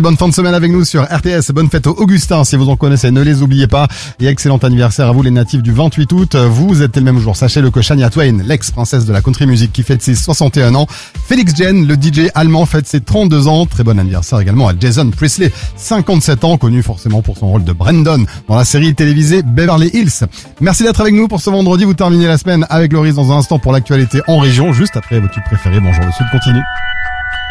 bonne fin de semaine avec nous sur RTS. Bonne fête aux Augustins si vous en connaissez, ne les oubliez pas. Et excellent anniversaire à vous les natifs du 28 août. Vous êtes le même jour, sachez-le, que Shania Twain, l'ex-princesse de la country music qui fête ses 61 ans. Félix Jen, le DJ allemand, fête ses 32 ans. Très bon anniversaire également à Jason Priestley, 57 ans, connu forcément pour son rôle de Brandon dans la série télévisée Beverly Hills. Merci d'être avec nous pour ce vendredi. Vous terminez la semaine avec Loris dans un instant pour l'actualité en région, juste après vos tubes préférés. Bonjour, le Sud continue.